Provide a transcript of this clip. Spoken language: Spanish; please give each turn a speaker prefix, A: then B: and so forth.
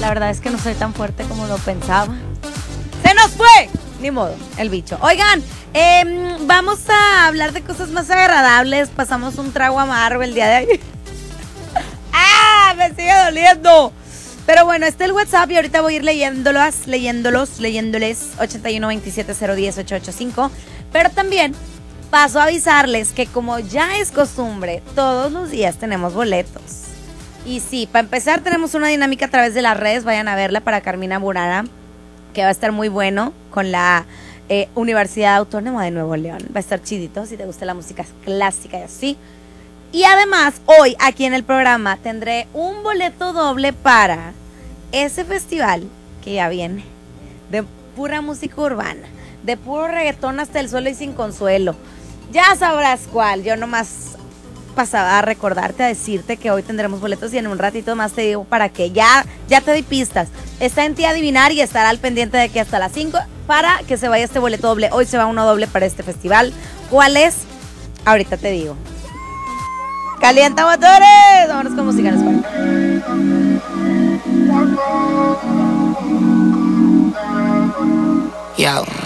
A: La verdad es que no soy tan fuerte como lo pensaba. ¡Se nos fue! Ni modo, el bicho. Oigan, vamos a hablar de cosas más agradables. Pasamos un trago amargo el día de ayer. ¡Ah! Me sigue doliendo. Pero bueno, este es el WhatsApp y ahorita voy a ir leyéndoles 8127010885. Pero también paso a avisarles que como ya es costumbre, todos los días tenemos boletos. Y sí, para empezar tenemos una dinámica a través de las redes, vayan a verla para Carmina Burana, que va a estar muy bueno con la Universidad Autónoma de Nuevo León. Va a estar chidito si te gusta la música clásica y así. Y además, hoy aquí en el programa tendré un boleto doble para ese festival que ya viene, de pura música urbana, de puro reggaetón hasta el suelo y sin consuelo. Ya sabrás cuál, yo nomás pasaba a recordarte, a decirte que hoy tendremos boletos y en un ratito más te digo para que ya te di pistas. Está en ti adivinar y estará al pendiente de que hasta las 5 para que se vaya este boleto doble. Hoy se va uno doble para este festival. ¿Cuál es? Ahorita te digo. ¡Calienta motores! Vámonos con música en español.
B: Yo.